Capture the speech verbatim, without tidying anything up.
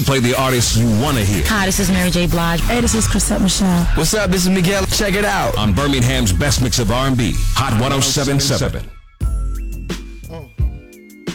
We play the artists you want to hear. Hi, this is Mary J. Blige. Hey, this is Chrisette Michele. What's up? This is Miguel. Check it out On Birmingham's best mix of R and B, Hot one oh seven point seven.